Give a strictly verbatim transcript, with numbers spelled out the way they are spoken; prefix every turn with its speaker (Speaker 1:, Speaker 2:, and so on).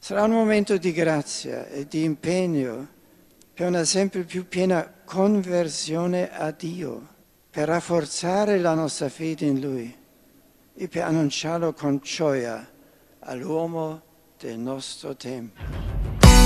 Speaker 1: Sarà un momento di grazia e di impegno per una sempre più piena conversione a Dio, per rafforzare la nostra fede in Lui e per annunciarlo con gioia all'uomo del nostro tempo.